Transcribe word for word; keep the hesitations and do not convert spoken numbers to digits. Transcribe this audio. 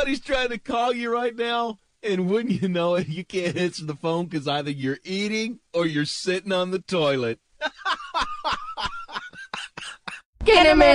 Somebody's trying to call you right now, and wouldn't you know it, you can't answer the phone because either you're eating or you're sitting on the toilet. Get him in.